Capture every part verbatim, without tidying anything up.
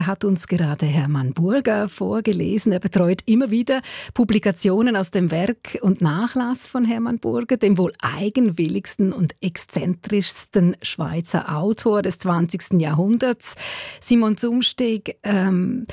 Hat uns gerade Hermann Burger vorgelesen. Er betreut immer wieder Publikationen aus dem Werk und Nachlass von Hermann Burger, dem wohl eigenwilligsten und exzentrischsten Schweizer Autor des zwanzigsten Jahrhunderts. Simon Zumsteeg, ähm,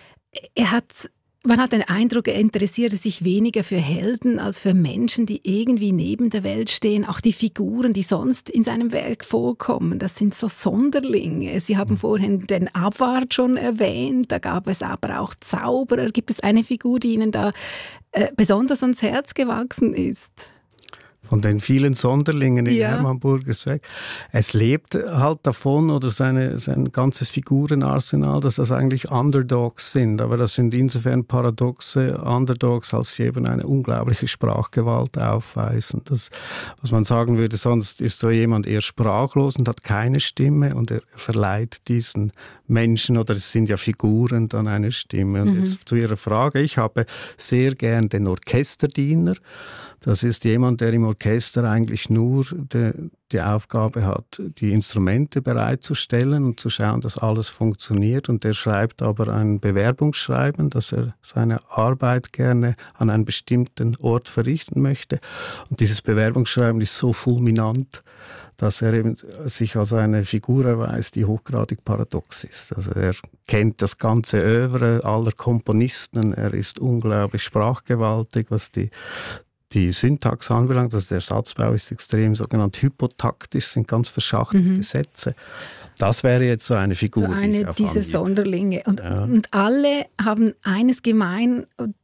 er hat Man hat den Eindruck, er interessierte sich weniger für Helden als für Menschen, die irgendwie neben der Welt stehen. Auch die Figuren, die sonst in seinem Werk vorkommen, das sind so Sonderlinge. Sie haben vorhin den Abwart schon erwähnt, da gab es aber auch Zauberer. Gibt es eine Figur, die Ihnen da äh, besonders ans Herz gewachsen ist? Von den vielen Sonderlingen in ja. Hermann Burgers Werk. Es lebt halt davon, oder seine, sein ganzes Figurenarsenal, dass das eigentlich Underdogs sind. Aber das sind insofern paradoxe Underdogs, als sie eben eine unglaubliche Sprachgewalt aufweisen. Das, was man sagen würde, sonst ist so jemand eher sprachlos und hat keine Stimme und er verleiht diesen Menschen, oder es sind ja Figuren, dann eine Stimme. Und mhm. jetzt zu Ihrer Frage, ich habe sehr gern den Orchesterdiener. Das ist jemand, der im Orchester eigentlich nur die, die Aufgabe hat, die Instrumente bereitzustellen und zu schauen, dass alles funktioniert. Und der schreibt aber ein Bewerbungsschreiben, dass er seine Arbeit gerne an einem bestimmten Ort verrichten möchte. Und dieses Bewerbungsschreiben ist so fulminant, dass er eben sich als eine Figur erweist, die hochgradig paradox ist. Also er kennt das ganze Œuvre aller Komponisten, er ist unglaublich sprachgewaltig, was die Die Syntax anbelangt, also der Satzbau ist extrem sogenannt hypotaktisch, sind ganz verschachtelte mhm. Sätze. Das wäre jetzt so eine Figur. So eine die dieser Sonderlinge. Und, ja. und alle haben eines gemein,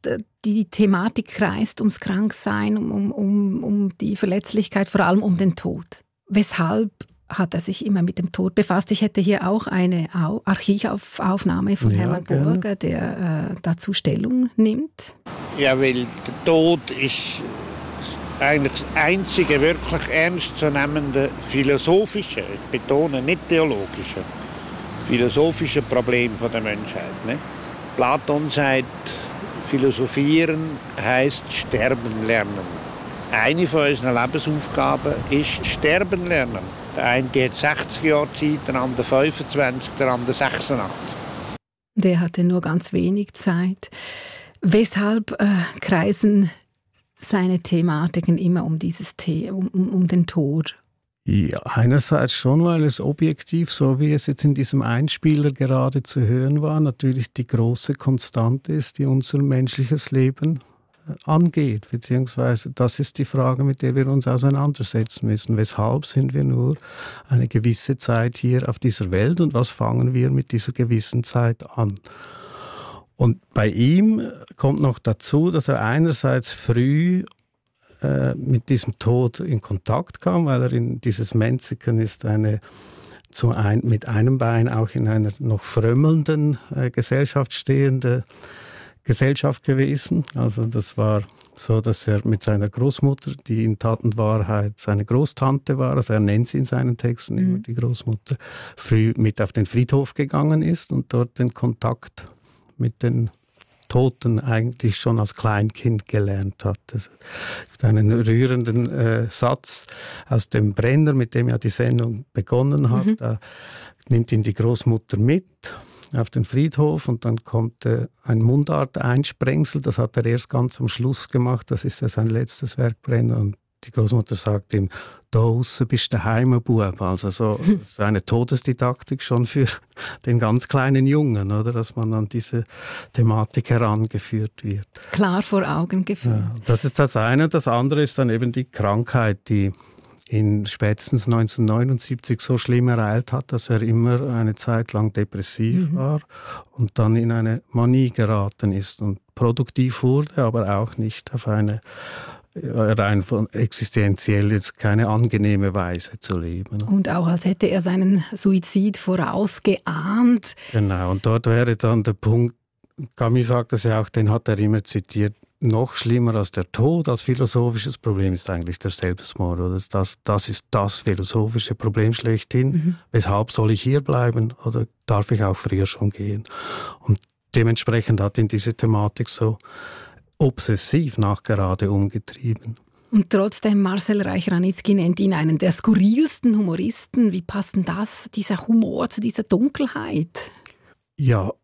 die Thematik kreist ums Kranksein, um, um, um die Verletzlichkeit, vor allem um den Tod. Weshalb hat er sich immer mit dem Tod befasst? Ich hätte hier auch eine Archivaufnahme von ja, Hermann Burger, der äh, dazu Stellung nimmt. Ja, weil der Tod ist eigentlich das einzige wirklich ernstzunehmende philosophische, ich betone nicht theologische, philosophische Problem der Menschheit. Ne? Platon sagt, philosophieren heisst sterben lernen. Eine von unseren Lebensaufgaben ist sterben lernen. Der eine hat sechzig Jahre Zeit, der andere fünfundzwanzig, der andere sechsundachtzig. Der hatte nur ganz wenig Zeit. Weshalb äh, kreisen seine Thematiken immer um dieses The- um, um, um den Tod? Ja, einerseits schon, weil es objektiv, so wie es jetzt in diesem Einspieler gerade zu hören war, natürlich die große Konstante ist, die unser menschliches Leben angeht, beziehungsweise das ist die Frage, mit der wir uns auseinandersetzen müssen. Weshalb sind wir nur eine gewisse Zeit hier auf dieser Welt und was fangen wir mit dieser gewissen Zeit an? Und bei ihm kommt noch dazu, dass er einerseits früh äh, mit diesem Tod in Kontakt kam, weil er in dieses Menziken ist eine zu ein, mit einem Bein auch in einer noch frömmelnden äh, Gesellschaft stehende Gesellschaft gewesen. Also das war so, dass er mit seiner Großmutter, die in Tat und Wahrheit seine Großtante war, also er nennt sie in seinen Texten immer die Großmutter, früh mit auf den Friedhof gegangen ist und dort den Kontakt mit den Toten eigentlich schon als Kleinkind gelernt hat. Es gibt einen rührenden äh, Satz aus dem Brenner, mit dem ja die Sendung begonnen hat. Mhm. Da nimmt ihn die Großmutter mit auf den Friedhof und dann kommt äh, ein Mundart-Einsprengsel, das hat er erst ganz am Schluss gemacht, das ist ja sein letztes Werk, Brenner, und die Großmutter sagt ihm, da aussen bist du daheim, Bub. Also so, das ist eine Todesdidaktik schon für den ganz kleinen Jungen, oder, dass man an diese Thematik herangeführt wird. Klar vor Augen geführt. Ja, das ist das eine. Das andere ist dann eben die Krankheit, die ihn spätestens neunzehnhundertneunundsiebzig so schlimm ereilt hat, dass er immer eine Zeit lang depressiv mhm. war und dann in eine Manie geraten ist und produktiv wurde, aber auch nicht auf eine rein von existenziell jetzt keine angenehme Weise zu leben. Und auch als hätte er seinen Suizid vorausgeahnt. Genau, und dort wäre dann der Punkt, Camus sagt das ja auch, den hat er immer zitiert, noch schlimmer als der Tod, als philosophisches Problem ist eigentlich der Selbstmord. Oder? Das, das ist das philosophische Problem schlechthin. Mhm. Weshalb soll ich hier bleiben oder darf ich auch früher schon gehen? Und dementsprechend hat ihn diese Thematik so obsessiv nachgerade umgetrieben. Und trotzdem, Marcel Reich-Ranitzky nennt ihn einen der skurrilsten Humoristen. Wie passt denn das, dieser Humor zu dieser Dunkelheit? Ja,